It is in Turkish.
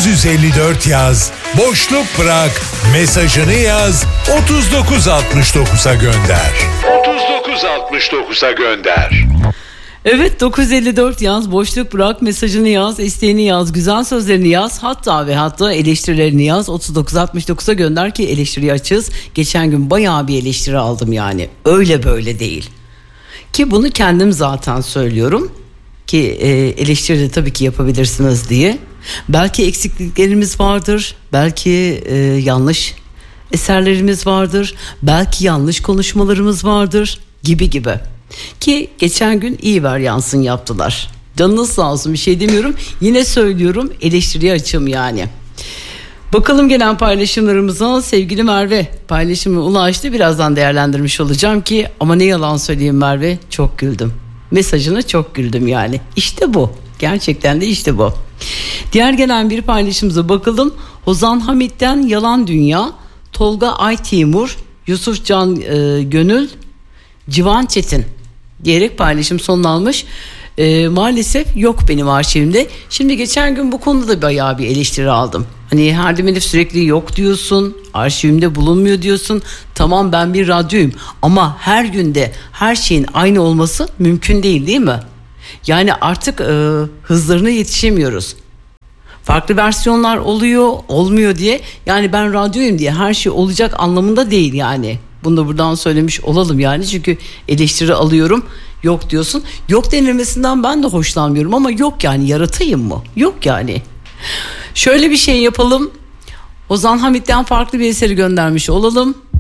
954 yaz, boşluk bırak, mesajını yaz, 3969'a gönder. 3969'a gönder. Evet, 954 yaz, boşluk bırak, mesajını yaz, isteğini yaz, güzel sözlerini yaz, hatta eleştirilerini yaz, 3969'a gönder ki eleştiriyi açığız. Geçen gün bayağı bir eleştiri aldım yani, öyle böyle değil. Ki bunu kendim zaten söylüyorum ki eleştiri de tabii ki yapabilirsiniz diye. Belki eksikliklerimiz vardır, belki yanlış eserlerimiz vardır, belki yanlış konuşmalarımız vardır gibi. Ki geçen gün iyi varyansın yaptılar. Canınız sağ olsun, bir şey demiyorum. Yine söylüyorum, eleştiriye açığım yani. Bakalım gelen paylaşımlarımıza. Sevgili Merve paylaşımı ulaştı. Birazdan değerlendirmiş olacağım ki ama ne yalan söyleyeyim Merve, çok güldüm. Mesajına çok güldüm yani. İşte bu. Gerçekten de işte bu. Diğer gelen bir paylaşımıza bakalım. Ozan Hamit'ten Yalan Dünya, Tolga Aytimur, Yusuf Can Gönül, Civan Çetin diyerek paylaşım sonlanmış. Maalesef yok benim arşivimde. Şimdi geçen gün bu konuda da bayağı bir eleştiri aldım. Hani Herdem Elif sürekli yok diyorsun, arşivimde bulunmuyor diyorsun. Tamam, ben bir radyoyum ama her günde her şeyin aynı olması mümkün değil mi? Yani artık hızlarına yetişemiyoruz. Farklı versiyonlar oluyor, olmuyor diye. Yani ben radyoyum diye her şey olacak anlamında değil yani. Bunu da buradan söylemiş olalım yani. Çünkü eleştiri alıyorum. Yok diyorsun. Yok denilmesinden ben de hoşlanmıyorum ama yok yani, yaratayım mı? Yok yani. Şöyle bir şey yapalım. Ozan Hamit'ten farklı bir eseri göndermiş olalım.